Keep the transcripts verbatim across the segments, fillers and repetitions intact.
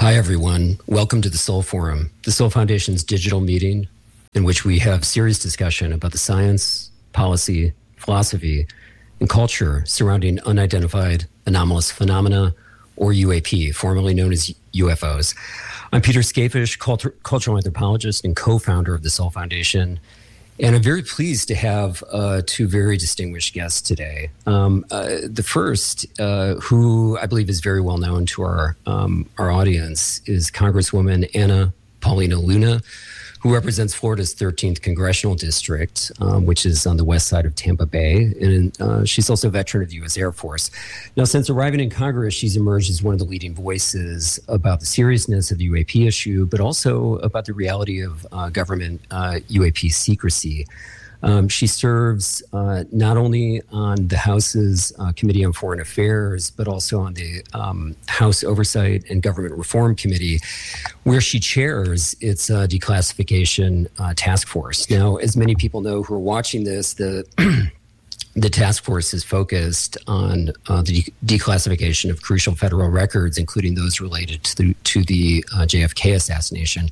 Hi, everyone. Welcome to the Soul Forum, the Soul Foundation's digital meeting in which we have serious discussion about the science, policy, philosophy, and culture surrounding unidentified anomalous phenomena, or U A P, formerly known as U F Os. I'm Peter Skafish, culture, cultural anthropologist and co-founder of the Soul Foundation. And I'm very pleased to have uh, two very distinguished guests today. Um, uh, the first, uh, who I believe is very well known to our um, our audience, is Congresswoman Anna Paulina Luna, who represents Florida's thirteenth Congressional District, um, which is on the west side of Tampa Bay. And uh, she's also a veteran of the U S Air Force. Now, since arriving in Congress, she's emerged as one of the leading voices about the seriousness of the U A P issue, but also about the reality of uh, government uh, U A P secrecy. Um, she serves uh, not only on the House's uh, Committee on Foreign Affairs, but also on the um, House Oversight and Government Reform Committee, where she chairs its uh, declassification uh, task force. Now, as many people know who are watching this, the the task force is focused on uh, the de- declassification of crucial federal records, including those related to the, to the uh, J F K assassination.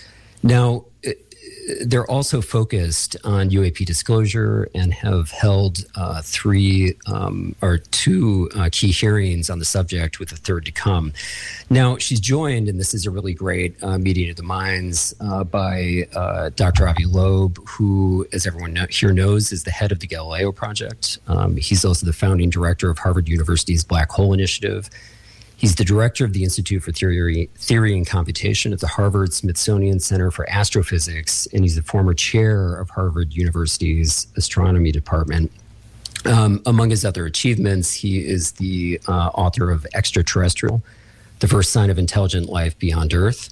Now, they're also focused on U A P disclosure and have held uh, three um, or two uh, key hearings on the subject, with a third to come. Now, she's joined, and this is a really great uh, meeting of the minds, uh, by uh, Doctor Avi Loeb, who, as everyone know, here knows, is the head of the Galileo Project. Um, he's also the founding director of Harvard University's Black Hole Initiative. He's the director of the Institute for Theory, Theory and Computation at the Harvard-Smithsonian Center for Astrophysics, and he's the former chair of Harvard University's Astronomy Department. Um, among his other achievements, he is the uh, author of Extraterrestrial, The First Sign of Intelligent Life Beyond Earth,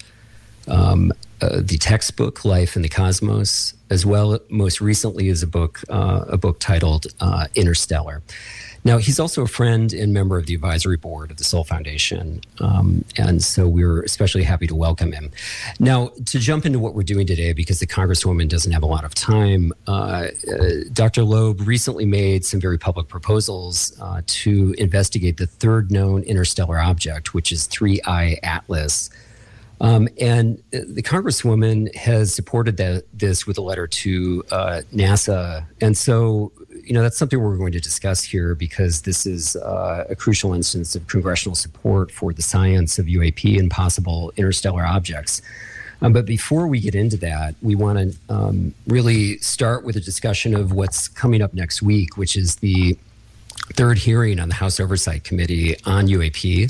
um, uh, the textbook Life in the Cosmos, as well, most recently, is a book, uh, a book titled uh, Interstellar. Now, he's also a friend and member of the advisory board of the Soul Foundation, um, and so we're especially happy to welcome him. Now, to jump into what we're doing today, because the Congresswoman doesn't have a lot of time, uh, uh, Doctor Loeb recently made some very public proposals uh, to investigate the third known interstellar object, which is three I Atlas. Um, and the Congresswoman has supported that, this with a letter to uh, NASA. And so, you know, that's something we're going to discuss here, because this is uh, a crucial instance of congressional support for the science of U A P and possible interstellar objects. Um, but before we get into that, we want to um, really start with a discussion of what's coming up next week, which is the third hearing on the House Oversight Committee on U A P.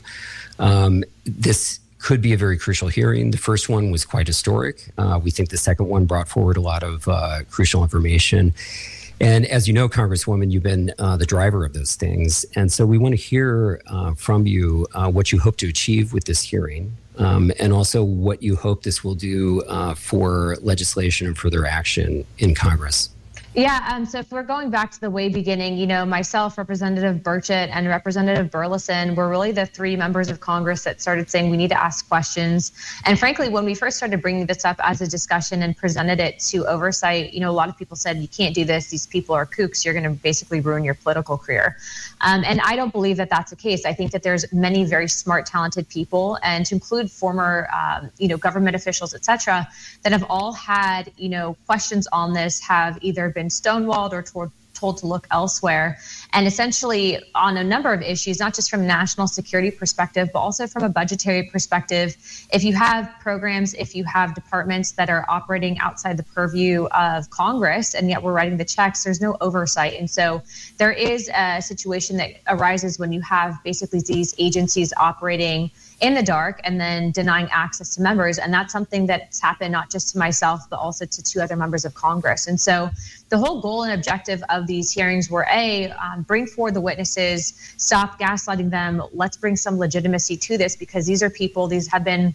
Um, this could be a very crucial hearing. The first one was quite historic. Uh, we think the second one brought forward a lot of uh, crucial information. And as you know, Congresswoman, you've been uh, the driver of those things. And so we want to hear uh, from you uh, what you hope to achieve with this hearing, um, and also what you hope this will do uh, for legislation and further action in Congress. Yeah, um, so if we're going back to the way beginning, you know, myself, Representative Burchett, and Representative Burleson were really the three members of Congress that started saying we need to ask questions. And frankly, when we first started bringing this up as a discussion and presented it to oversight, you know, a lot of people said, you can't do this. These people are kooks. You're going to basically ruin your political career. Um, and I don't believe that that's the case. I think that there's many very smart, talented people, and to include former, um, you know, government officials, et cetera, that have all had, you know, questions on this, have either been stonewalled or told, told to look elsewhere. And essentially on a number of issues, not just from a national security perspective, but also from a budgetary perspective, if you have programs, if you have departments that are operating outside the purview of Congress, and yet we're writing the checks, there's no oversight. And so there is a situation that arises when you have basically these agencies operating in the dark and then denying access to members. And that's something that's happened not just to myself, but also to two other members of Congress. And so the whole goal and objective of these hearings were, A, um, bring forward the witnesses, stop gaslighting them, let's bring some legitimacy to this, because these are people, these have been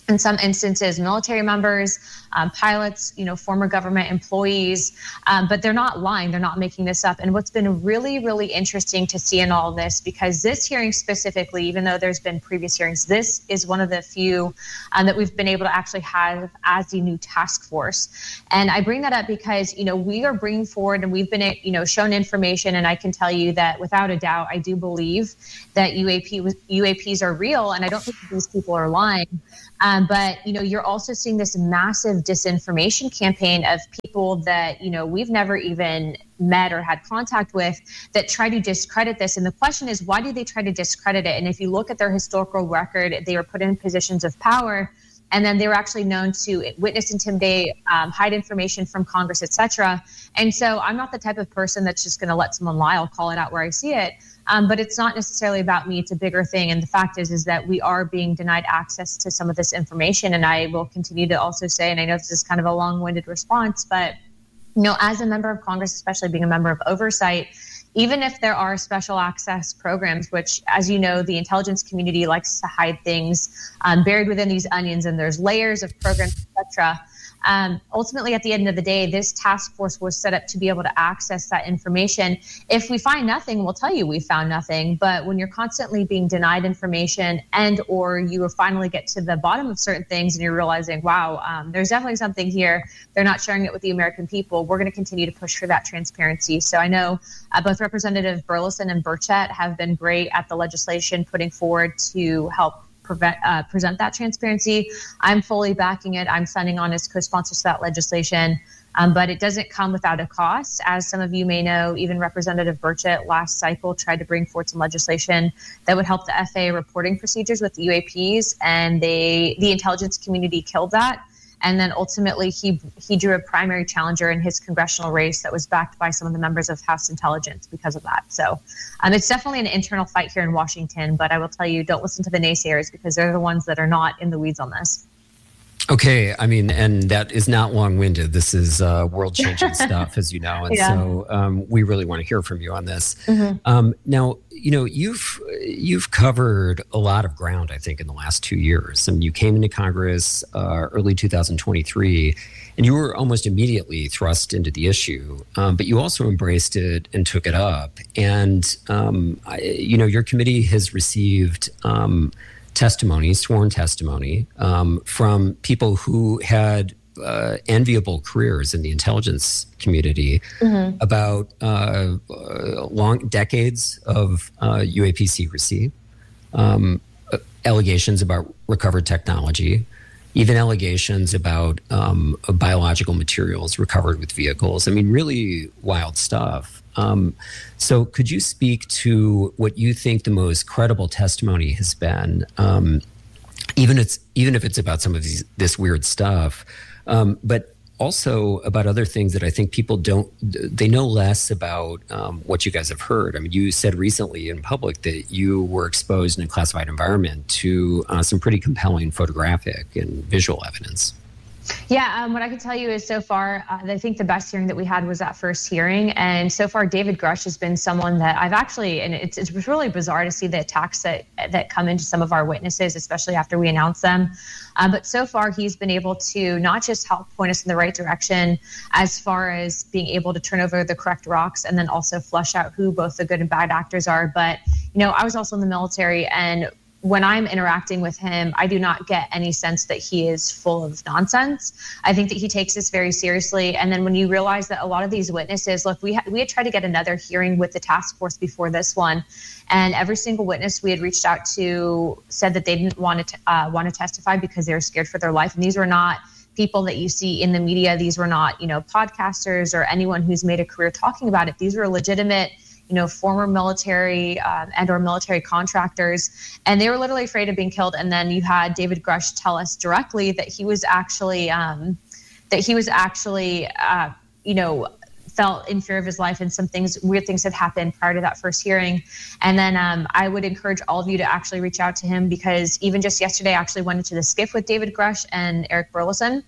in some instances, military members, um, pilots, you know, former government employees, um, but they're not lying. They're not making this up. And what's been really, really interesting to see in all this, because this hearing specifically, even though there's been previous hearings, this is one of the few um, that we've been able to actually have as the new task force. And I bring that up because, you know, we are bringing forward and we've been, you know, shown information. And I can tell you that without a doubt, I do believe that U A P, U A Ps are real. And I don't think these people are lying. Um, but, you know, you're also seeing this massive disinformation campaign of people that, you know, we've never even met or had contact with that try to discredit this. And the question is, why do they try to discredit it? And if you look at their historical record, they were put in positions of power, and then they were actually known to witness, intimidate, um, hide information from Congress, et cetera. And so I'm not the type of person that's just going to let someone lie. I'll call it out where I see it. Um, but it's not necessarily about me. It's a bigger thing. And the fact is, is that we are being denied access to some of this information. And I will continue to also say, and I know this is kind of a long-winded response, but, you know, as a member of Congress, especially being a member of oversight, even if there are special access programs, which, as you know, the intelligence community likes to hide things um, buried within these onions, and there's layers of programs, et cetera. Um, ultimately, at the end of the day, this task force was set up to be able to access that information. If we find nothing, we'll tell you we found nothing. But when you're constantly being denied information, and or you finally get to the bottom of certain things and you're realizing, wow, um, there's definitely something here, they're not sharing it with the American people, we're going to continue to push for that transparency. So I know uh, both Representative Burleson and Burchett have been great at the legislation putting forward to help Prevent, uh, present that transparency. I'm fully backing it. I'm signing on as co-sponsors to that legislation, um, but it doesn't come without a cost. As some of you may know, even Representative Burchett last cycle tried to bring forth some legislation that would help the F A A reporting procedures with the U A Ps, and they, the intelligence community killed that. And then ultimately, he he drew a primary challenger in his congressional race that was backed by some of the members of House Intelligence because of that. So um, it's definitely an internal fight here in Washington. But I will tell you, don't listen to the naysayers, because they're the ones that are not in the weeds on this. Okay. I mean, and that is not long-winded. This is uh, world-changing stuff, as you know. And yeah. so um, we really want to hear from you on this. Mm-hmm. Um, now, you know, you've you've covered a lot of ground, I think, in the last two years. I mean, you came into Congress uh, early two thousand twenty-three, and you were almost immediately thrust into the issue. Um, but you also embraced it and took it up. And, um, I, you know, your committee has received Um, testimony, sworn testimony, um, from people who had uh, enviable careers in the intelligence community mm-hmm. about uh, uh, long decades of uh, U A P secrecy, um, uh, allegations about recovered technology, even allegations about um, biological materials recovered with vehicles. I mean, really wild stuff. Um, so could you speak to what you think the most credible testimony has been, um, even it's even if it's about some of these, this weird stuff, um, but also about other things that I think people don't, they know less about um, what you guys have heard. I mean, you said recently in public that you were exposed in a classified environment to uh, some pretty compelling photographic and visual evidence. Yeah, um, what I can tell you is so far, uh, I think the best hearing that we had was that first hearing. And so far, David Grush has been someone that I've actually, and it's it's really bizarre to see the attacks that, that come into some of our witnesses, especially after we announce them. Uh, but so far, he's been able to not just help point us in the right direction as far as being able to turn over the correct rocks and then also flush out who both the good and bad actors are. But, you know, I was also in the military, and when I'm interacting with him, I do not get any sense that he is full of nonsense. I think that he takes this very seriously. And then when you realize that a lot of these witnesses, look, we, ha- we had tried to get another hearing with the task force before this one. And every single witness we had reached out to said that they didn't want to, uh, want to testify because they were scared for their life. And these were not people that you see in the media. These were not, you know, podcasters or anyone who's made a career talking about it. These were legitimate, you know, former military um, and or military contractors, and they were literally afraid of being killed. And then you had David Grush tell us directly that he was actually, um, that he was actually, uh, you know, felt in fear of his life, and some things, weird things had happened prior to that first hearing. And then um, I would encourage all of you to actually reach out to him, because even just yesterday, I actually went into the skiff with David Grush and Eric Burleson.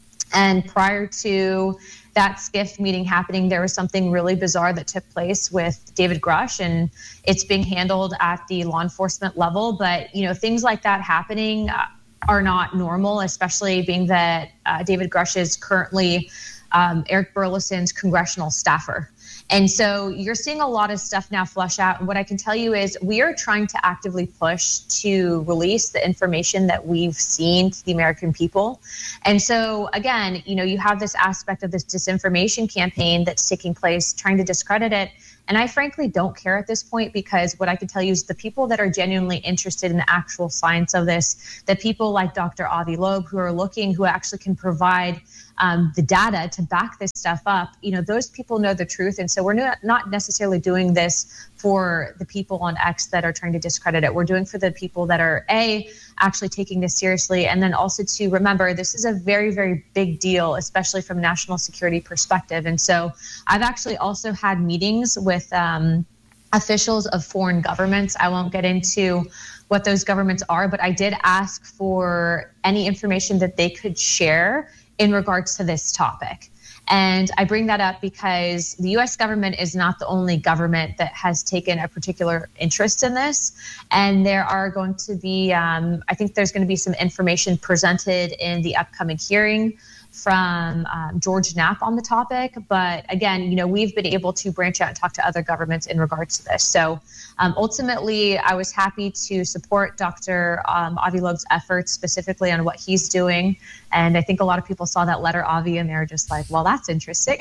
And prior to that skiff meeting happening, there was something really bizarre that took place with David Grush, and it's being handled at the law enforcement level. But, you know, things like that happening, uh, are not normal, especially being that uh, David Grush is currently um, Eric Burleson's congressional staffer. And so you're seeing a lot of stuff now flush out. And what I can tell you is we are trying to actively push to release the information that we've seen to the American people. And so again, you know, you have this aspect of this disinformation campaign that's taking place, trying to discredit it. And I frankly don't care at this point, because what I can tell you is the people that are genuinely interested in the actual science of this, the people like Doctor Avi Loeb who are looking, who actually can provide um, the data to back this stuff up, you know, those people know the truth. And so we're not, not necessarily doing this for the people on X that are trying to discredit it. We're doing for the people that are, A, actually taking this seriously, and then also to remember this is a very, very big deal, especially from a national security perspective. And so I've actually also had meetings with um, officials of foreign governments. I won't get into what those governments are, but I did ask for any information that they could share in regards to this topic. And I bring that up because the U S government is not the only government that has taken a particular interest in this. And there are going to be, um, I think there's going to be some information presented in the upcoming hearing from um, George Knapp on the topic. But again, you know, we've been able to branch out and talk to other governments in regards to this. So um, ultimately, I was happy to support Doctor Um, Avi Loeb's efforts specifically on what he's doing. And I think a lot of people saw that letter, Avi, and they're just like, well, that's interesting.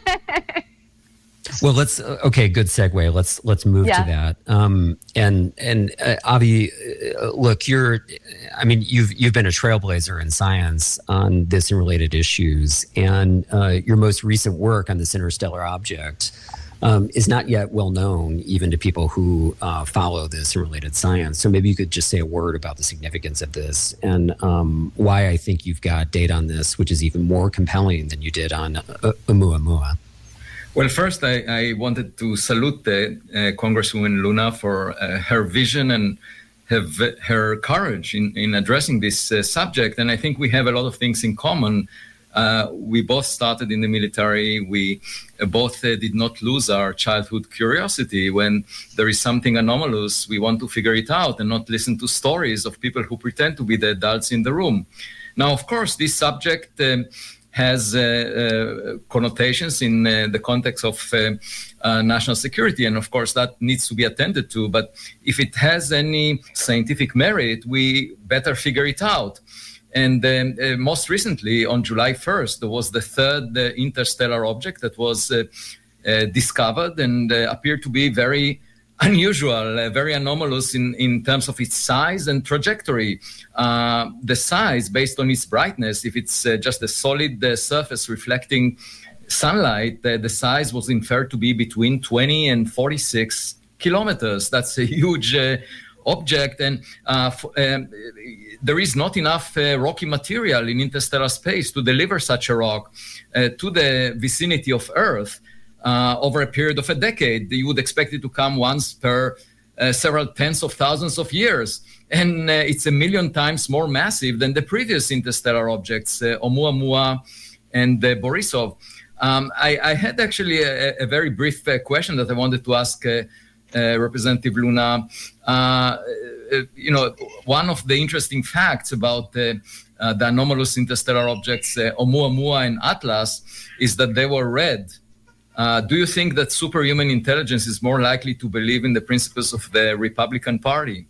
Well, let's okay. Good segue. Let's let's move yeah. to that. Um, and and uh, Avi, uh, look, you're. I mean, you've you've been a trailblazer in science on this and related issues, and uh, your most recent work on this interstellar object um, is not yet well known, even to people who uh, follow this and related science. So maybe you could just say a word about the significance of this and um, why I think you've got data on this, which is even more compelling than you did on uh, Oumuamua. Well, first, I, I wanted to salute the, uh, Congresswoman Luna for uh, her vision and her, her courage in, in addressing this uh, subject. And I think we have a lot of things in common. Uh, we both started in the military. We uh, both uh, did not lose our childhood curiosity. When there is something anomalous, we want to figure it out and not listen to stories of people who pretend to be the adults in the room. Now, of course, this subject um, has uh, uh, connotations in uh, the context of uh, uh, national security. And of course, that needs to be attended to. But if it has any scientific merit, we better figure it out. And um, uh, most recently, on July first, there was the third uh, interstellar object that was uh, uh, discovered and uh, appeared to be very unusual, uh, very anomalous in, in terms of its size and trajectory. Uh, the size, based on its brightness, if it's uh, just a solid uh, surface reflecting sunlight, uh, the size was inferred to be between twenty and forty-six kilometers. That's a huge uh, object, and uh, f- um, there is not enough uh, rocky material in interstellar space to deliver such a rock uh, to the vicinity of Earth. Uh, over a period of a decade. You would expect it to come once per uh, several tens of thousands of years. And uh, it's a million times more massive than the previous interstellar objects, uh, Oumuamua and uh, Borisov. Um, I, I had actually a, a very brief uh, question that I wanted to ask uh, uh, Representative Luna. Uh, uh, you know, one of the interesting facts about uh, uh, the anomalous interstellar objects, uh, Oumuamua and Atlas, is that they were red. Uh, do you think that superhuman intelligence is more likely to believe in the principles of the Republican Party?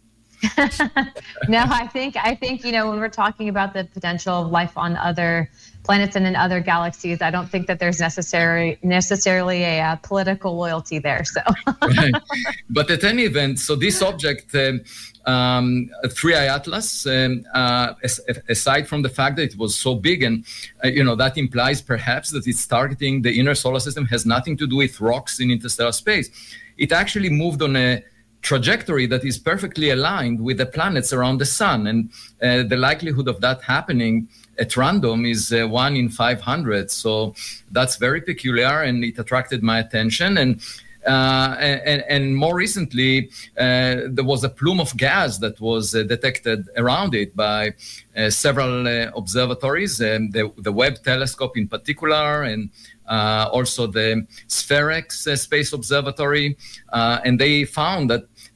No, I think, I think, you know, when we're talking about the potential of life on other planets and in other galaxies, I don't think that there's necessary, necessarily a uh, political loyalty there. So, right. But at any event, so this object, um, um, three I Atlas, um, uh, aside from the fact that it was so big, and uh, you know that implies perhaps that it's targeting the inner solar system, has nothing to do with rocks in interstellar space. It actually moved on a trajectory that is perfectly aligned with the planets around the sun, and uh, the likelihood of that happening at random is uh, one in five hundred. So that's very peculiar, and it attracted my attention. And uh, and, and more recently, uh, there was a plume of gas that was uh, detected around it by uh, several uh, observatories, um, the, the Webb telescope in particular, and Uh, also the Spherex uh, Space Observatory, uh, and they found that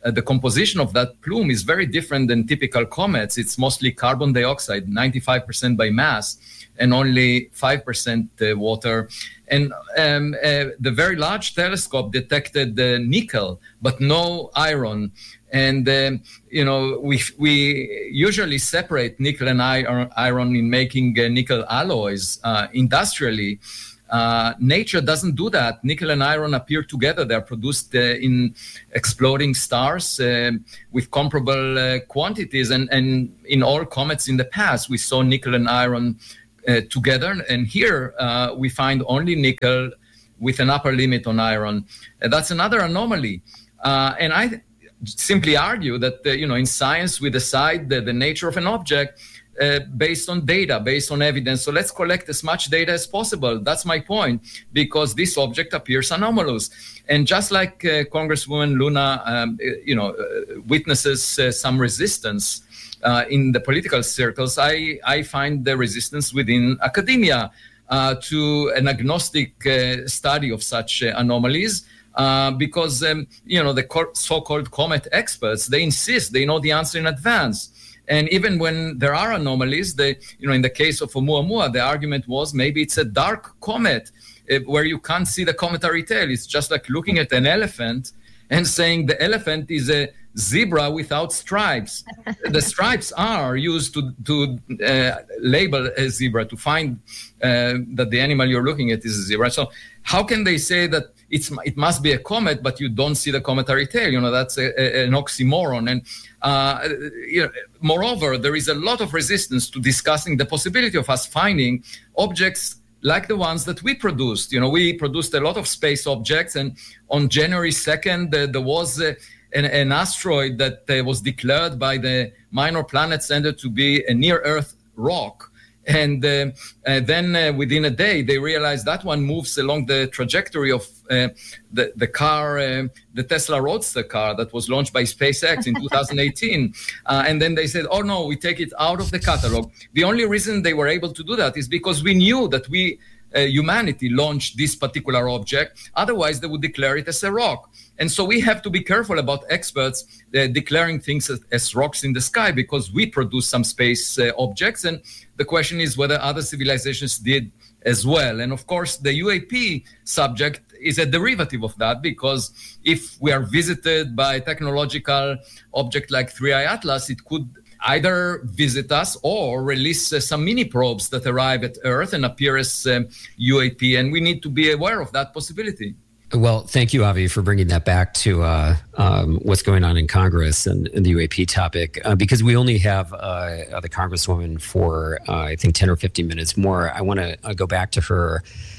uh, the composition of that plume is very different than typical comets. It's mostly carbon dioxide, ninety-five percent by mass, and only five percent uh, water. And um, uh, the Very Large Telescope detected uh, nickel, but no iron. And, um, you know, we we usually separate nickel and iron, iron in making uh, nickel alloys uh, industrially. Uh, nature doesn't do that. Nickel and iron appear together. They're produced uh, in exploding stars uh, with comparable uh, quantities. And, and in all comets in the past, we saw nickel and iron uh, together. And here uh, we find only nickel with an upper limit on iron. And that's another anomaly. Uh, and I simply argue that, uh, you know, in science, we decide the, the nature of an object Uh, based on data, based on evidence. So let's collect as much data as possible. That's my point, because this object appears anomalous. And just like uh, Congresswoman Luna, um, you know, uh, witnesses uh, some resistance uh, in the political circles, I, I find the resistance within academia uh, to an agnostic uh, study of such uh, anomalies. Uh, because, um, you know, the co- so-called comet experts, they insist they know the answer in advance. And even when there are anomalies, they, you know, in the case of Oumuamua, the argument was maybe it's a dark comet uh, where you can't see the cometary tail. It's just like looking at an elephant and saying the elephant is a zebra without stripes. The stripes are used to, to uh, label a zebra, to find uh, that the animal you're looking at is a zebra. So how can they say that it's, it must be a comet, but you don't see the cometary tail? You know, that's a, a, an oxymoron. And uh, you know, moreover, there is a lot of resistance to discussing the possibility of us finding objects like the ones that we produced. You know, we produced a lot of space objects, and on January second, uh, there was uh, an, an asteroid that uh, was declared by the Minor Planet Center to be a near-Earth rock. And uh, uh, then uh, within a day, they realized that one moves along the trajectory of uh, the, the car, uh, the Tesla Roadster car that was launched by SpaceX in two thousand eighteen. Uh, and then they said, oh, no, we take it out of the catalog. The only reason they were able to do that is because we knew that we, uh, humanity, launched this particular object. Otherwise, they would declare it as a rock. And so we have to be careful about experts uh, declaring things as, as rocks in the sky, because we produce some space uh, objects. And the question is whether other civilizations did as well. And of course, the U A P subject is a derivative of that, because if we are visited by a technological object like three I Atlas, it could either visit us or release uh, some mini probes that arrive at Earth and appear as um, U A P. And we need to be aware of that possibility. Well, thank you, Avi, for bringing that back to uh, um, what's going on in Congress and, and the U A P topic, uh, because we only have uh, the Congresswoman for, uh, I think, ten or fifteen minutes more. I want to uh, go back to her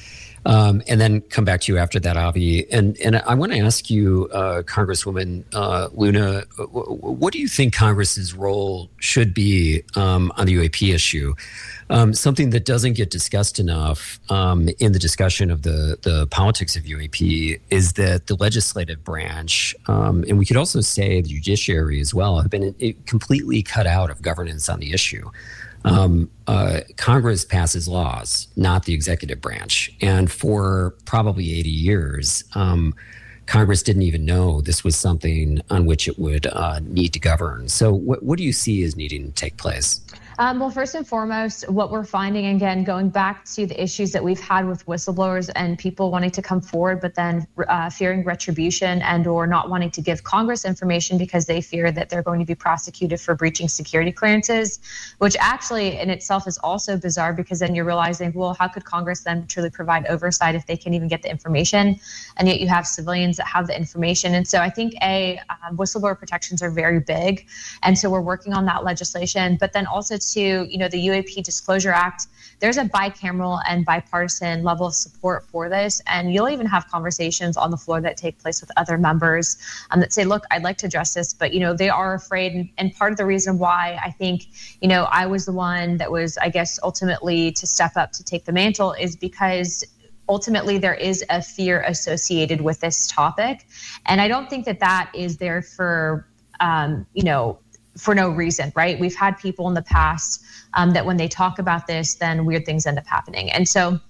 um, and then come back to you after that, Avi. And, and I want to ask you, uh, Congresswoman uh, Luna, what do you think Congress's role should be um, on the U A P issue? Um, something that doesn't get discussed enough um, in the discussion of the, the politics of U A P is that the legislative branch, um, and we could also say the judiciary as well, have been completely cut out of governance on the issue. Um, uh, Congress passes laws, not the executive branch. And for probably eighty years, um, Congress didn't even know this was something on which it would uh, need to govern. So what, what do you see as needing to take place? Um, well, first and foremost, what we're finding, again, going back to the issues that we've had with whistleblowers and people wanting to come forward, but then uh, fearing retribution and or not wanting to give Congress information because they fear that they're going to be prosecuted for breaching security clearances, which actually in itself is also bizarre, because then you're realizing, well, how could Congress then truly provide oversight if they can't even get the information? And yet you have civilians that have the information. And so I think, A, um, whistleblower protections are very big. And so we're working on that legislation, but then also to, you know, the U A P Disclosure Act, there's a bicameral and bipartisan level of support for this. And you'll even have conversations on the floor that take place with other members um, that say, look, I'd like to address this, but, you know, they are afraid. And, and part of the reason why I think, you know, I was the one that was, I guess, ultimately to step up to take the mantle is because ultimately there is a fear associated with this topic. And I don't think that that is there for, um, you know, for no reason, right? We've had people in the past um, that when they talk about this, then weird things end up happening. And so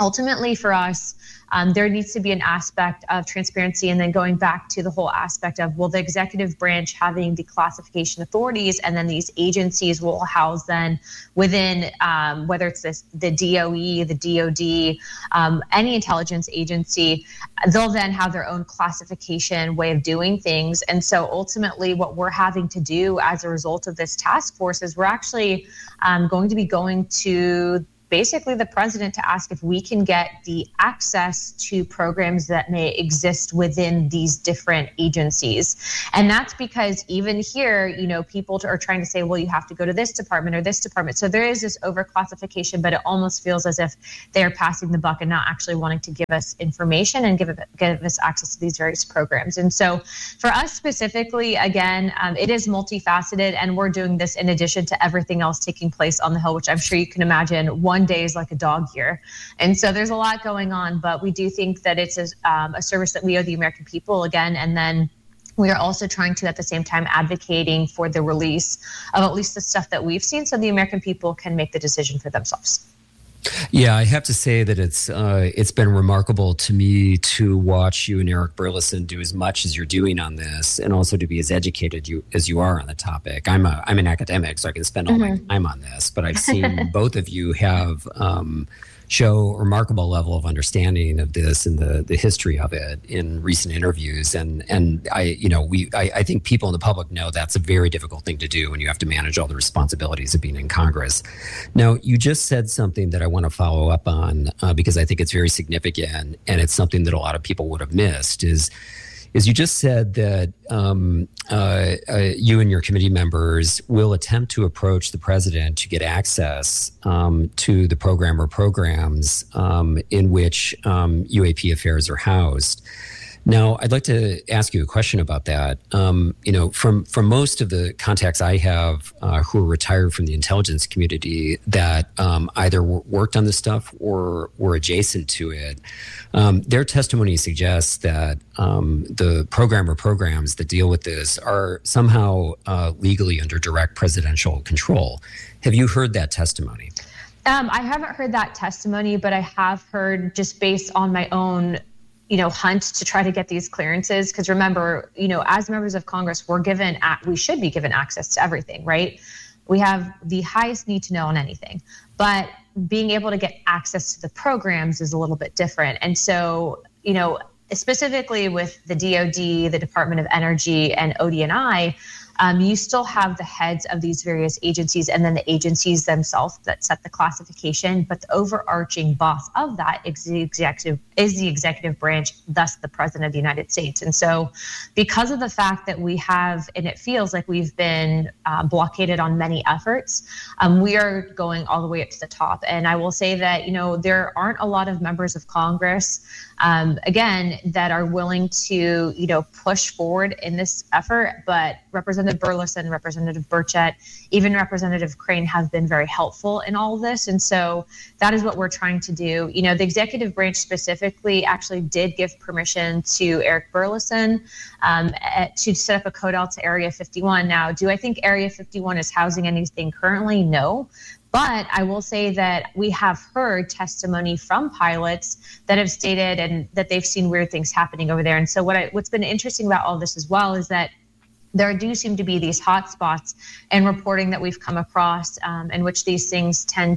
ultimately for us, um, there needs to be an aspect of transparency, and then going back to the whole aspect of, well, the executive branch having the classification authorities, and then these agencies will house then within, um, whether it's this, the D O E, the D O D, um, any intelligence agency, they'll then have their own classification way of doing things. And so ultimately what we're having to do as a result of this task force is we're actually um, going to be going to basically the president to ask if we can get the access to programs that may exist within these different agencies. And that's because even here, you know, people are trying to say, well, you have to go to this department or this department. So there is this overclassification, but it almost feels as if they're passing the buck and not actually wanting to give us information and give, it, give us access to these various programs. And so for us specifically, again, um, it is multifaceted, and we're doing this in addition to everything else taking place on the Hill, which I'm sure you can imagine one day is like a dog year. And so there's a lot going on, but we do think that it's a, um, a service that we owe the American people again. And then we are also trying to, at the same time, advocating for the release of at least the stuff that we've seen so the American people can make the decision for themselves. Yeah, I have to say that it's uh, it's been remarkable to me to watch you and Eric Burlison do as much as you're doing on this, and also to be as educated you as you are on the topic. I'm a I'm an academic, so I can spend all mm-hmm. my time on this, but I've seen both of you have um, show a remarkable level of understanding of this and the the history of it in recent interviews. And and I you know we I, I think people in the public know that's a very difficult thing to do when you have to manage all the responsibilities of being in Congress. Now, you just said something that I want to follow up on uh, because I think it's very significant, and it's something that a lot of people would have missed. Is is you just said that um, uh, uh, you and your committee members will attempt to approach the president to get access um, to the program or programs um, in which um, U A P affairs are housed. Now, I'd like to ask you a question about that. Um, you know, from from most of the contacts I have uh, who are retired from the intelligence community that um, either w- worked on this stuff or were adjacent to it, um, their testimony suggests that um, the program or programs that deal with this are somehow uh, legally under direct presidential control. Have you heard that testimony? Um, I haven't heard that testimony, but I have heard, just based on my own you know, hunt to try to get these clearances. Because remember, you know, as members of Congress, we're given, we should be given access to everything, right? We have the highest need to know on anything, but being able to get access to the programs is a little bit different. And so, you know, specifically with the D O D, the Department of Energy, and O D N I, Um, you still have the heads of these various agencies and then the agencies themselves that set the classification, but the overarching boss of that is the executive, is the executive branch, thus the President of the United States. And so because of the fact that we have, and it feels like we've been uh, blockaded on many efforts, um, we are going all the way up to the top. And I will say that, you know, there aren't a lot of members of Congress, um, again, that are willing to, you know, push forward in this effort, but Representative Burlison, Representative Burchett, even Representative Crane have been very helpful in all of this. And so that is what we're trying to do. You know, the executive branch specifically actually did give permission to Eric Burlison um, to set up a codel to Area fifty-one. Now, do I think Area fifty-one is housing anything currently? No. But I will say that we have heard testimony from pilots that have stated and that they've seen weird things happening over there. And so what I, what's been interesting about all this as well is that there do seem to be these hot spots and reporting that we've come across um, in which these things tend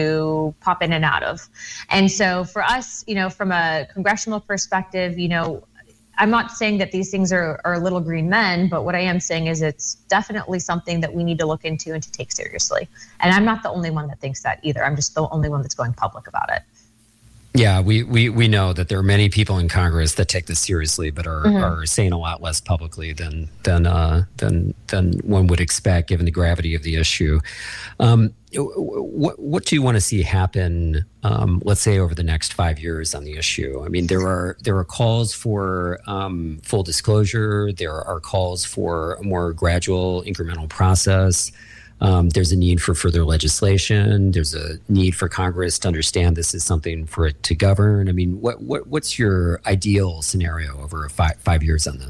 to pop in and out of. And so for us, you know, from a congressional perspective, you know, I'm not saying that these things are, are little green men, but what I am saying is it's definitely something that we need to look into and to take seriously. And I'm not the only one that thinks that either. I'm just the only one that's going public about it. Yeah, we, we, we know that there are many people in Congress that take this seriously, but are, mm-hmm. are saying a lot less publicly than than uh, than than one would expect, given the gravity of the issue. Um, what what do you want to see happen? Um, let's say over the next five years on the issue. I mean, there are there are calls for um, full disclosure. There are calls for a more gradual, incremental process. Um, there's a need for further legislation. There's a need for Congress to understand this is something for it to govern. I mean, what, what what's your ideal scenario over five, five years on this?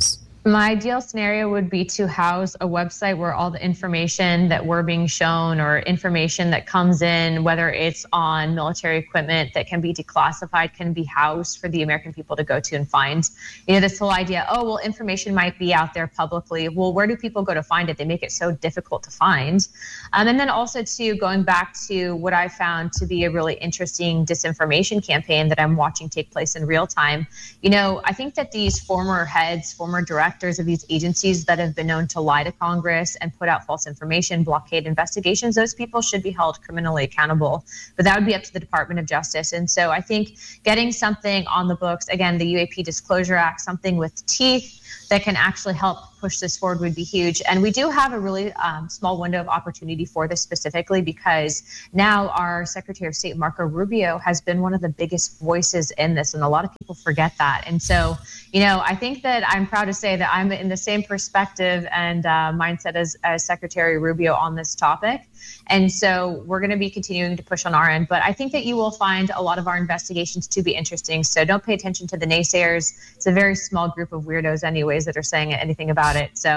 My ideal scenario would be to house a website where all the information that we're being shown or information that comes in, whether it's on military equipment that can be declassified, can be housed for the American people to go to and find. You know, this whole idea, oh, well, information might be out there publicly. Well, where do people go to find it? They make it so difficult to find. Um, and then also, too, going back to what I found to be a really interesting disinformation campaign that I'm watching take place in real time. You know, I think that these former heads, former directors, of these agencies that have been known to lie to Congress and put out false information, blockade investigations, those people should be held criminally accountable. But that would be up to the Department of Justice. And so I think getting something on the books, again, the U A P Disclosure Act, something with teeth that can actually help push this forward would be huge. And we do have a really um, small window of opportunity for this specifically because now our Secretary of State, Marco Rubio, has been one of the biggest voices in this. And a lot of people forget that. And so, you know, I think that I'm proud to say that I'm in the same perspective and uh, mindset as, as Secretary Rubio on this topic. And so we're going to be continuing to push on our end. But I think that you will find a lot of our investigations to be interesting. So don't pay attention to the naysayers. It's a very small group of weirdos anyways that are saying anything about it. So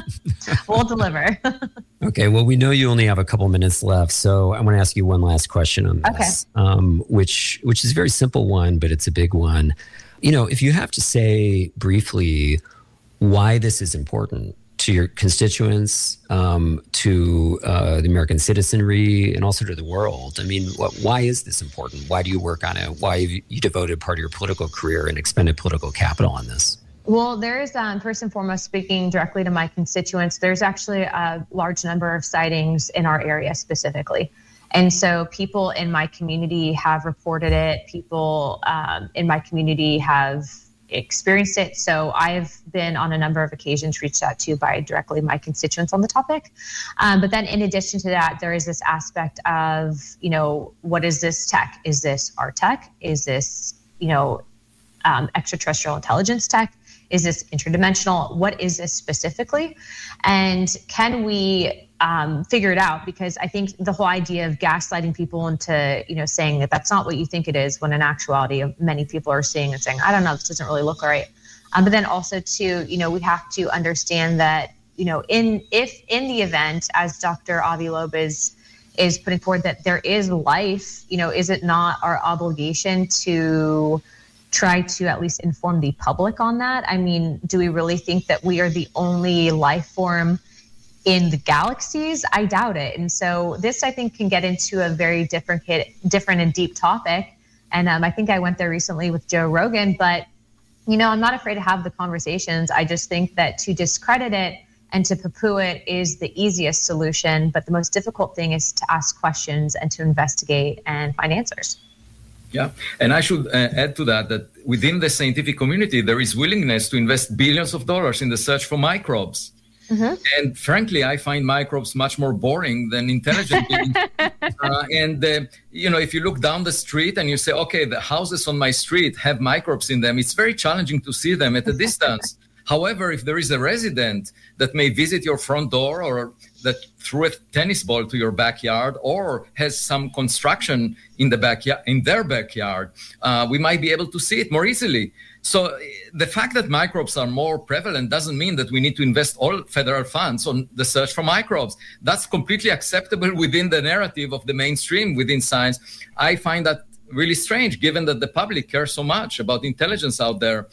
we'll deliver. Okay. Well, we know you only have a couple minutes left. So I want to ask you one last question on this, okay. um, which, which is a very simple one, but it's a big one. You know, if you have to say briefly why this is important to your constituents, um, to uh, the American citizenry, and also to the world. I mean, what, why is this important? Why do you work on it? Why have you devoted part of your political career and expended political capital on this? Well, there's, um, first and foremost, speaking directly to my constituents, there's actually a large number of sightings in our area specifically. And so people in my community have reported it. People um, in my community have experienced it. So I've been on a number of occasions reached out to by directly my constituents on the topic. Um, but then in addition to that, there is this aspect of, you know, what is this tech? Is this our tech? Is this, you know, um, extraterrestrial intelligence tech? Is this interdimensional? What is this specifically? And can we um, figure it out? Because I think the whole idea of gaslighting people into, you know, saying that that's not what you think it is, when in actuality many people are seeing and saying, I don't know, this doesn't really look right. Um, but then also too, you know, we have to understand that, you know, in if in the event, as Doctor Avi Loeb is is putting forward, that there is life, you know, is it not our obligation to try to at least inform the public on that? I mean, do we really think that we are the only life form in the galaxies? I doubt it. And so this, I think, can get into a very different, different and deep topic. And um, I think I went there recently with Joe Rogan, but, you know, I'm not afraid to have the conversations. I just think that to discredit it and to poo-poo it is the easiest solution. But the most difficult thing is to ask questions and to investigate and find answers. Yeah, and I should uh, add to that that within the scientific community, there is willingness to invest billions of dollars in the search for microbes. Mm-hmm. And frankly, I find microbes much more boring than intelligent beings. uh, and, uh, you know, if you look down the street and you say, okay, the houses on my street have microbes in them, it's very challenging to see them at a distance. However, if there is a resident that may visit your front door or that threw a tennis ball to your backyard or has some construction in the backyard, in their backyard, uh, we might be able to see it more easily. So the fact that microbes are more prevalent doesn't mean that we need to invest all federal funds on the search for microbes. That's completely acceptable within the narrative of the mainstream within science. I find that really strange, given that the public cares so much about intelligence out there.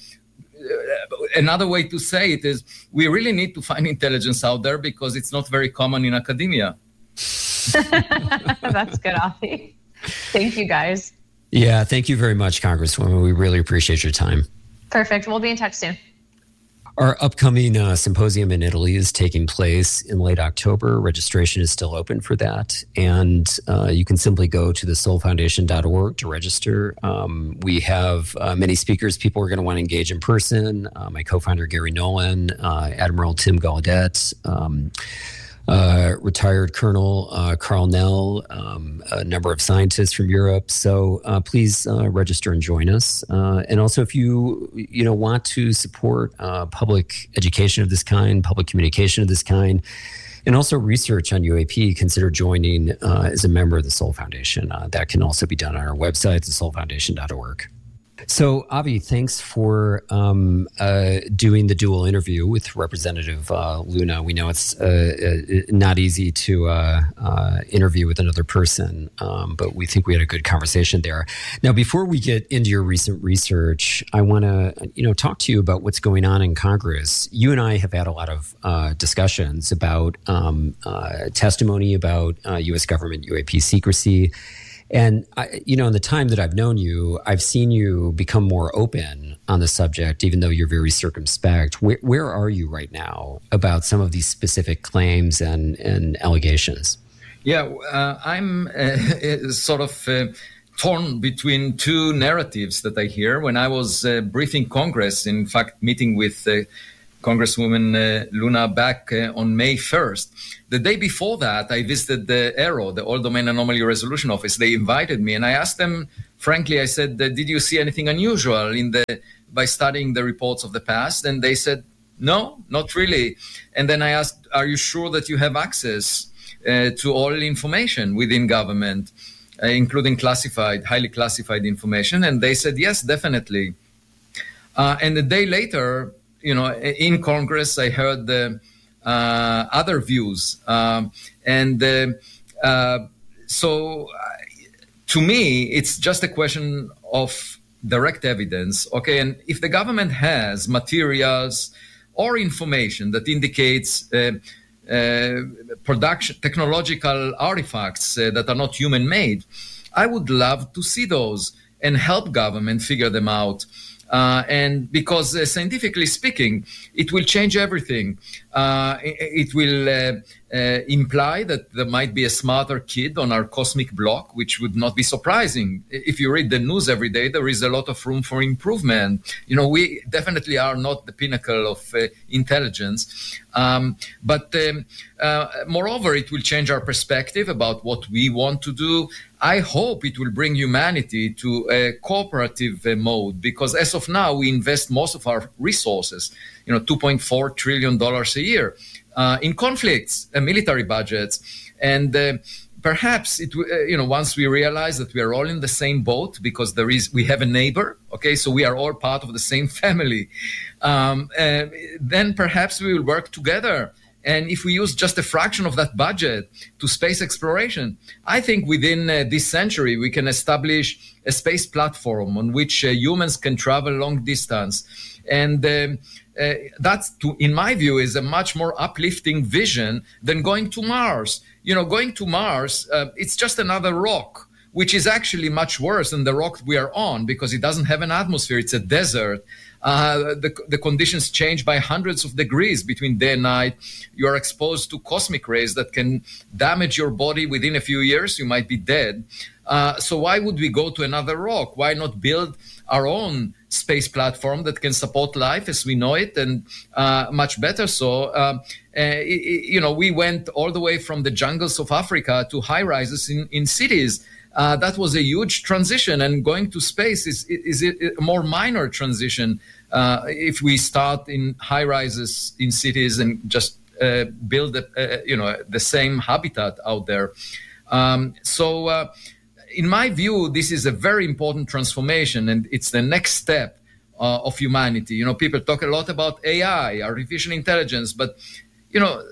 Another way to say it is we really need to find intelligence out there because it's not very common in academia. That's good, Avi. Thank you, guys. Yeah, thank you very much, Congresswoman. We really appreciate your time. Perfect. We'll be in touch soon. Our upcoming uh, symposium in Italy is taking place in late October. Registration is still open for that. And uh, you can simply go to the soul foundation dot org to register. Um, we have uh, many speakers. People are going to want to engage in person. Uh, my co-founder, Gary Nolan, uh, Admiral Tim Gaudet, um, uh, retired Colonel uh, Carl Nell, um, a number of scientists from Europe. So uh, please uh, register and join us. Uh, and also, if you you know want to support uh, public education of this kind, public communication of this kind, and also research on U A P, consider joining uh, as a member of the Soul Foundation. Uh, that can also be done on our website, the soul foundation dot org. So, Avi, thanks for um, uh, doing the dual interview with Representative uh, Luna. We know it's uh, uh, not easy to uh, uh, interview with another person, um, but we think we had a good conversation there. Now, before we get into your recent research, I want to, you know, talk to you about what's going on in Congress. You and I have had a lot of uh, discussions about um, uh, testimony about uh, U S government U A P secrecy. And, I, you know, in the time that I've known you, I've seen you become more open on the subject, even though you're very circumspect. Where, where are you right now about some of these specific claims and, and allegations? Yeah, uh, I'm uh, sort of uh, torn between two narratives that I hear. When I was uh, briefing Congress, in fact, meeting with uh, Congresswoman uh, Luna back uh, on May first. The day before that, I visited the A R O, the All Domain Anomaly Resolution Office. They invited me, and I asked them, frankly, I said, did you see anything unusual in the by studying the reports of the past? And they said, no, not really. And then I asked, are you sure that you have access uh, to all information within government, uh, including classified, highly classified information? And they said, yes, definitely. Uh, and a day later, you know, in Congress, I heard the uh, other views. Um, and uh, uh, so uh, to me, it's just a question of direct evidence. Okay, and if the government has materials or information that indicates uh, uh, production, technological artifacts uh, that are not human-made, I would love to see those and help government figure them out. Uh, and because uh, scientifically speaking, it will change everything. Uh, it, it will uh, uh, imply that there might be a smarter kid on our cosmic block, which would not be surprising. If you read the news every day, there is a lot of room for improvement. You know, we definitely are not the pinnacle of uh, intelligence. Um, but um, uh, moreover, it will change our perspective about what we want to do. I hope it will bring humanity to a cooperative uh, mode, because as of now, we invest most of our resources, you know, two point four trillion dollars a year uh, in conflicts, uh, military budgets. And uh, perhaps, it, uh, you know, once we realize that we are all in the same boat, because there is, we have a neighbor, okay, so we are all part of the same family, um, uh, then perhaps we will work together. And if we use just a fraction of that budget to space exploration, I think within uh, this century, we can establish a space platform on which uh, humans can travel long distance. And um, uh, that, to, in my view, is a much more uplifting vision than going to Mars. You know, going to Mars, uh, it's just another rock, which is actually much worse than the rock we are on, because it doesn't have an atmosphere. It's a desert. Uh, the, the conditions change by hundreds of degrees between day and night. You are exposed to cosmic rays that can damage your body within a few years. You might be dead. Uh, so why would we go to another rock? Why not build our own space platform that can support life as we know it, and uh, much better so? Um, uh, you know, we went all the way from the jungles of Africa to high rises in, in cities. Uh, that was a huge transition, and going to space is, is a more minor transition uh, if we start in high rises in cities and just uh, build a, a, you know, the same habitat out there. Um, so uh, in my view, this is a very important transformation, and it's the next step uh, of humanity. You know, people talk a lot about A I, artificial intelligence, but, you know,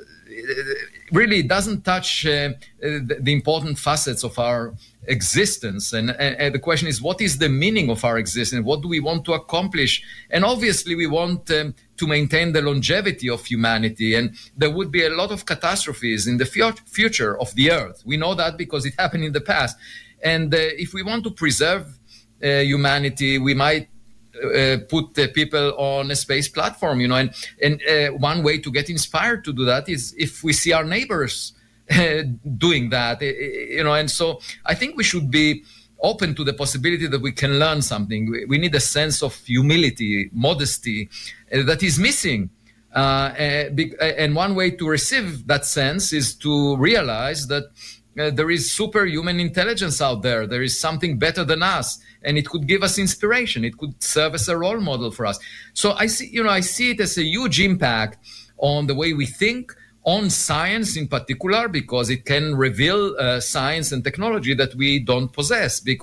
really doesn't touch uh, the, the important facets of our existence. And, and, and the question is, what is the meaning of our existence? What do we want to accomplish? And obviously, we want um, to maintain the longevity of humanity. And there would be a lot of catastrophes in the fu- future of the Earth. We know that because it happened in the past. And uh, if we want to preserve uh, humanity, we might Uh, put uh, people on a space platform, you know, and, and uh, one way to get inspired to do that is if we see our neighbors uh, doing that, you know, and so I think we should be open to the possibility that we can learn something. We, we need a sense of humility, modesty uh, that is missing. Uh, uh, be, uh, and one way to receive that sense is to realize that Uh, there is superhuman intelligence out there. There is something better than us, and it could give us inspiration. It could serve as a role model for us. So I see, you know, I see it as a huge impact on the way we think, on science in particular, because it can reveal uh, science and technology that we don't possess, because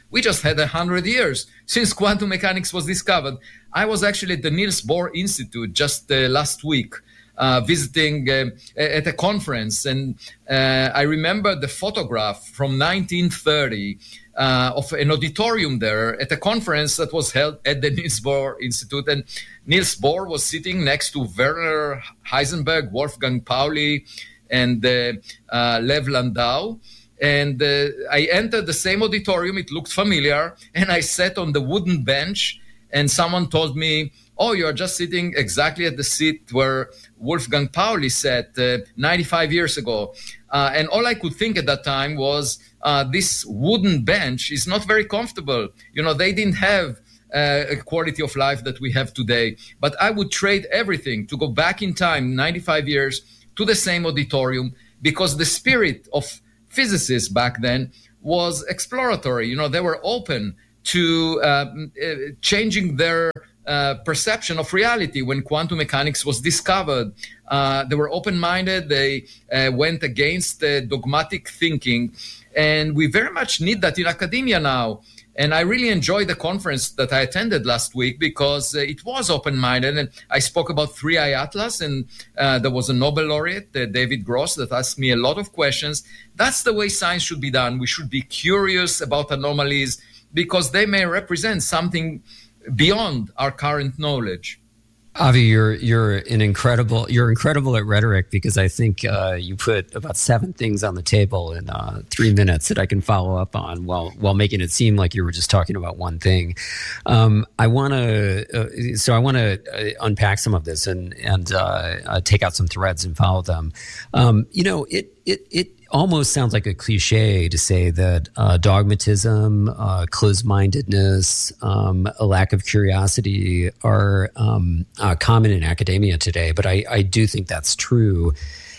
We just had one hundred years since quantum mechanics was discovered. I was actually at the Niels Bohr Institute just uh, last week, uh, visiting uh, at a conference. And uh, I remember the photograph from nineteen thirty uh, of an auditorium there at a conference that was held at the Niels Bohr Institute. And Niels Bohr was sitting next to Werner Heisenberg, Wolfgang Pauli, and uh, uh, Lev Landau. And uh, I entered the same auditorium. It looked familiar. And I sat on the wooden bench, and someone told me, oh, you're just sitting exactly at the seat where Wolfgang Pauli sat uh, ninety-five years ago. Uh, and all I could think at that time was, uh, this wooden bench is not very comfortable. You know, they didn't have uh, a quality of life that we have today. But I would trade everything to go back in time, ninety-five years, to the same auditorium, because the spirit of physicists back then was exploratory. You know, they were open to uh, changing their uh, perception of reality. When quantum mechanics was discovered, uh, they were open-minded. They uh, went against uh, dogmatic thinking. And we very much need that in academia now. And I really enjoyed the conference that I attended last week because uh, it was open-minded. And I spoke about three-eye atlas, and uh, there was a Nobel laureate, uh, David Gross, that asked me a lot of questions. That's the way science should be done. We should be curious about anomalies because they may represent something beyond our current knowledge. Avi, you're you're an incredible you're incredible at rhetoric, because I think uh, you put about seven things on the table in uh, three minutes that I can follow up on, while while making it seem like you were just talking about one thing. Um, I want to uh, so I want to uh, unpack some of this and and uh, uh, take out some threads and follow them. Um, you know, it it it. almost sounds like a cliche to say that uh, dogmatism, uh, closed-mindedness, um, a lack of curiosity are um, uh, common in academia today, but I, I do think that's true.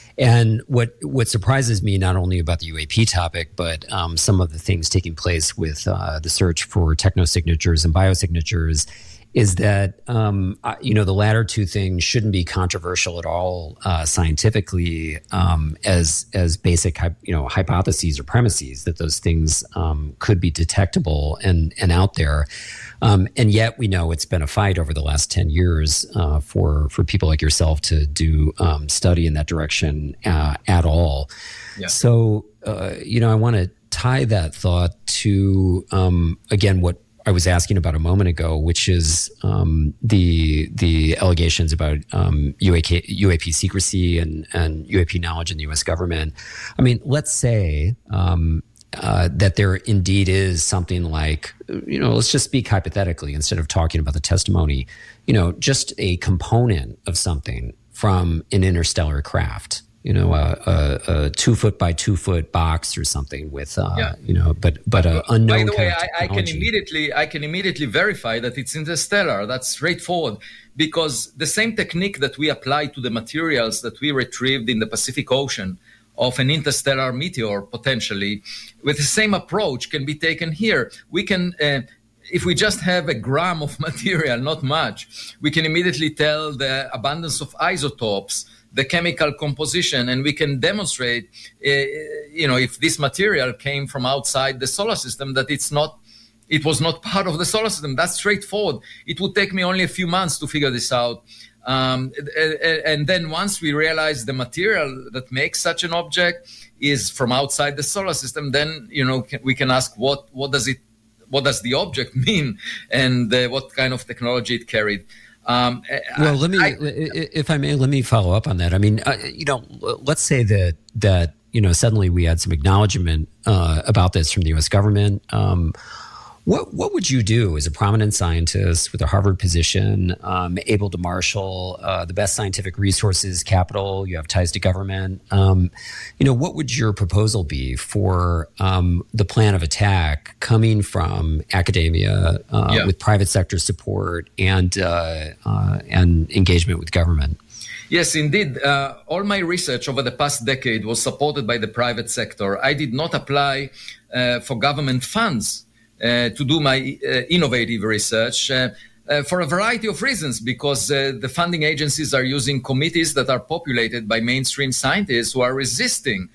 And what what surprises me, not only about the U A P topic, but um, some of the things taking place with uh, the search for technosignatures and biosignatures, is that, um, you know, the latter two things shouldn't be controversial at all uh, scientifically um, as as basic, you know, hypotheses or premises that those things um, could be detectable and, and out there. Um, and yet we know it's been a fight over the last ten years uh, for, for people like yourself to do um, study in that direction uh, at all. Yeah. So, uh, you know, I want to tie that thought to, um, again, what I was asking about a moment ago, which is um, the the allegations about um, U A K, U A P secrecy and, and U A P knowledge in the U S government. I mean, let's say um, uh, that there indeed is something like, you know, let's just speak hypothetically instead of talking about the testimony, you know, just a component of something from an interstellar craft. You know, a, a, a two foot by two foot box or something with, uh, yeah. you know, but but a unknown. By the way, kind of I, I can immediately I can immediately verify that it's interstellar. That's straightforward, because the same technique that we apply to the materials that we retrieved in the Pacific Ocean of an interstellar meteor potentially, with the same approach can be taken here. We can. Uh, If we just have a gram of material, not much, we can immediately tell the abundance of isotopes, the chemical composition, and we can demonstrate, uh, you know, if this material came from outside the solar system, that it's not, it was not part of the solar system. That's straightforward. It would take me only a few months to figure this out. Um, and then once we realize the material that makes such an object is from outside the solar system, then, you know, we can ask what, what does it, what does the object mean, and uh, what kind of technology it carried. Um, well, let me, I, if I may, let me follow up on that. I mean, uh, you know, let's say that that you know suddenly we had some acknowledgement uh, about this from the U S government. Um, what what would you do as a prominent scientist with a Harvard position, um, able to marshal uh, the best scientific resources, capital? You have ties to government. Um, you know, what would your proposal be for um, the plan of attack coming from academia uh, yeah. with private sector support and uh, uh, and engagement with government? Yes, indeed. Uh, all my research over the past decade was supported by the private sector. I did not apply uh, for government funds Uh, to do my uh, innovative research uh, uh, for a variety of reasons, because uh, the funding agencies are using committees that are populated by mainstream scientists who are resisting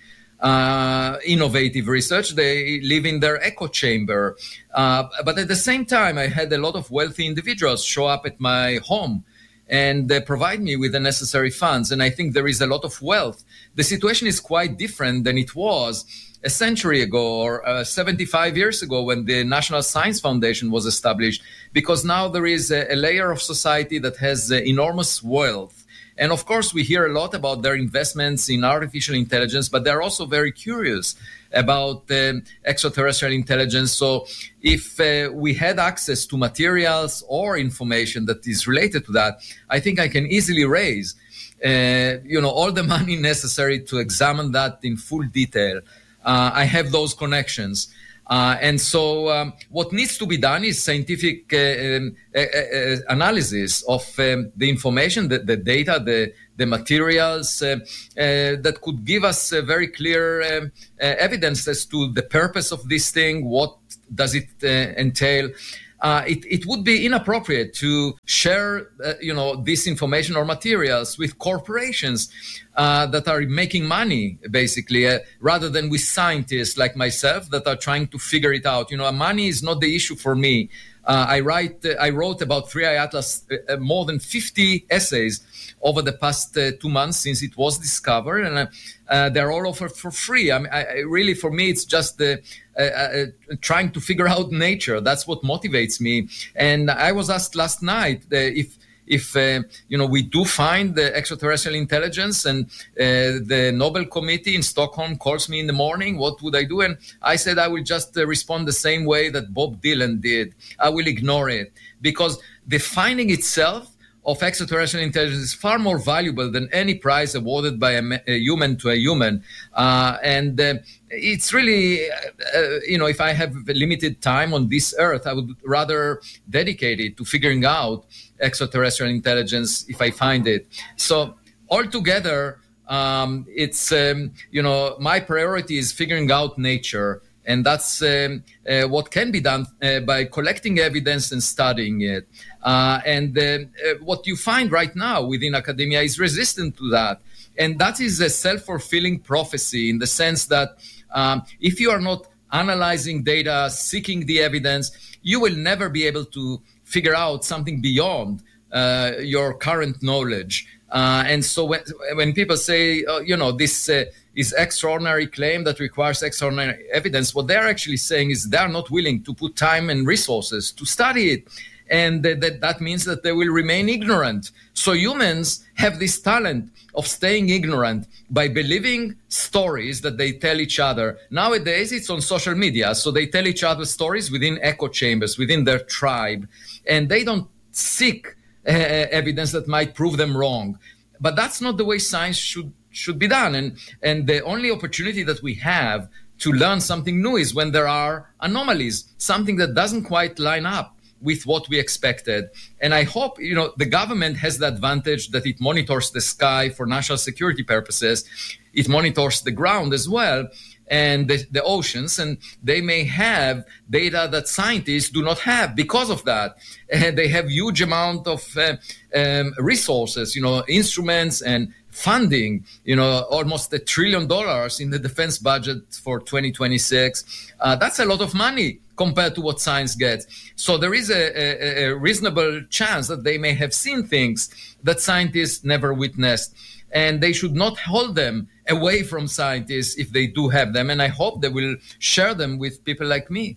uh, innovative research. They live in their echo chamber. Uh, but at the same time, I had a lot of wealthy individuals show up at my home and uh, provide me with the necessary funds. And I think there is a lot of wealth. The situation is quite different than it was a century ago or uh, seventy-five years ago when the National Science Foundation was established, because now there is a, a layer of society that has uh, enormous wealth. And of course, we hear a lot about their investments in artificial intelligence, but they're also very curious about um, extraterrestrial intelligence. So if uh, we had access to materials or information that is related to that, I think I can easily raise uh, you know, all the money necessary to examine that in full detail. Uh, I have those connections. Uh, and so um, what needs to be done is scientific uh, um, uh, uh, analysis of um, the information, the, the data, the, the materials uh, uh, that could give us uh, very clear um, uh, evidence as to the purpose of this thing, what does it uh, entail. Uh, it, it would be inappropriate to share, uh, you know, this information or materials with corporations uh, that are making money, basically, uh, rather than with scientists like myself that are trying to figure it out. You know, money is not the issue for me. Uh, I write, uh, I wrote about three I Atlas uh, more than fifty essays over the past uh, two months since it was discovered, and uh, uh, they're all offered for free. I mean, I, I really, for me, it's just the uh, uh, trying to figure out nature. That's what motivates me. And I was asked last night uh, if. If, uh, you know, we do find the extraterrestrial intelligence and uh, the Nobel Committee in Stockholm calls me in the morning, what would I do? And I said I will just uh, respond the same way that Bob Dylan did. I will ignore it, because the finding itself of extraterrestrial intelligence is far more valuable than any prize awarded by a, a human to a human. Uh, and uh, it's really, uh, you know, if I have limited time on this earth, I would rather dedicate it to figuring out extraterrestrial intelligence if I find it. So altogether, um, it's, um, you know, my priority is figuring out nature. And that's um, uh, what can be done uh, by collecting evidence and studying it. Uh, and uh, uh, what you find right now within academia is resistant to that. And that is a self-fulfilling prophecy in the sense that um, if you are not analyzing data, seeking the evidence, you will never be able to figure out something beyond uh, your current knowledge. Uh, and so when, when people say, uh, you know, this uh, is extraordinary claim that requires extraordinary evidence, what they're actually saying is they're not willing to put time and resources to study it. And that, that, that means that they will remain ignorant. So humans have this talent of staying ignorant by believing stories that they tell each other. Nowadays, it's on social media. So they tell each other stories within echo chambers, within their tribe. And they don't seek uh, evidence that might prove them wrong. But that's not the way science should should be done. And, and the only opportunity that we have to learn something new is when there are anomalies, something that doesn't quite line up with what we expected. And I hope, you know, the government has the advantage that it monitors the sky for national security purposes. It monitors the ground as well, and the, the oceans, and they may have data that scientists do not have because of that. And they have huge amount of uh, um, resources, you know, instruments and funding, you know, almost a trillion dollars in the defense budget for twenty twenty-six. Uh, that's a lot of money compared to what science gets. So there is a, a, a reasonable chance that they may have seen things that scientists never witnessed. And they should not hold them away from scientists if they do have them. And I hope they will share them with people like me.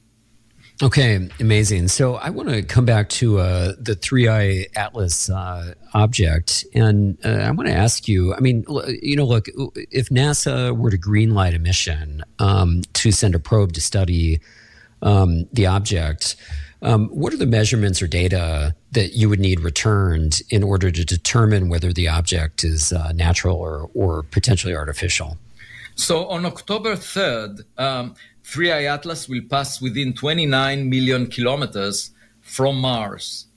Okay, amazing. So I want to come back to uh, the three I Atlas uh, object. And uh, I want to ask you, I mean, you know, look, if NASA were to greenlight a mission um, to send a probe to study um, the object, um, what are the measurements or data that you would need returned in order to determine whether the object is uh, natural or, or potentially artificial? So on October third, um, three I Atlas will pass within twenty-nine million kilometers from Mars.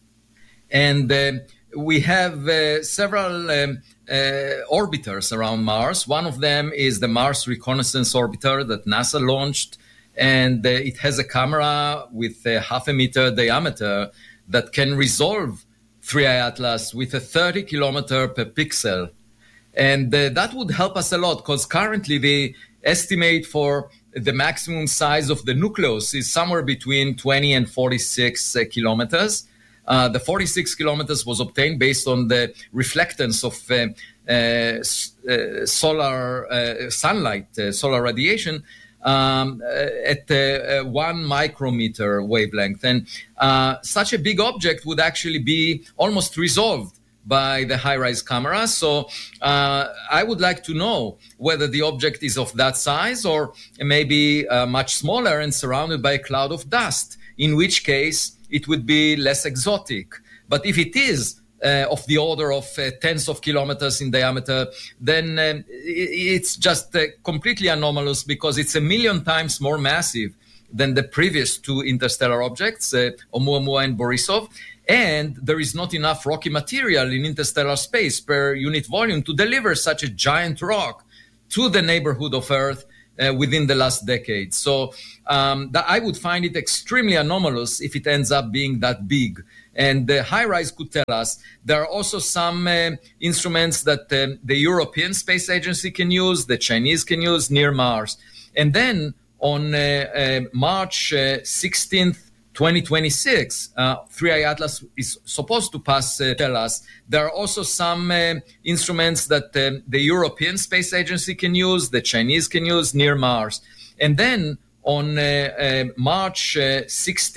And uh, we have uh, several um, uh, orbiters around Mars. One of them is the Mars Reconnaissance Orbiter that NASA launched. And uh, it has a camera with a half a meter diameter that can resolve three I Atlas with a thirty kilometer per pixel. And uh, that would help us a lot, because currently the estimate for the maximum size of the nucleus is somewhere between twenty and forty-six uh, kilometers. Uh, the forty-six kilometers was obtained based on the reflectance of uh, uh, uh, solar uh, sunlight, uh, solar radiation, um, uh, at uh, one micrometer wavelength. And uh, such a big object would actually be almost resolved by the high-rise camera. So uh, I would like to know whether the object is of that size or maybe uh, much smaller and surrounded by a cloud of dust, in which case it would be less exotic. But if it is uh, of the order of uh, tens of kilometers in diameter, then um, it's just uh, completely anomalous, because it's a million times more massive than the previous two interstellar objects, uh, Oumuamua and Borisov. And there is not enough rocky material in interstellar space per unit volume to deliver such a giant rock to the neighborhood of Earth uh, within the last decade. So um, that I would find it extremely anomalous if it ends up being that big. And the HiRISE could tell us there are also some uh, instruments that uh, the European Space Agency can use, the Chinese can use near Mars. And then on uh, uh, March uh, sixteenth, twenty twenty-six, uh, three I Atlas is supposed to pass uh, tell us there are also some uh, instruments that uh, the European Space Agency can use, the Chinese can use near Mars. And then on uh, uh, March uh, sixteenth,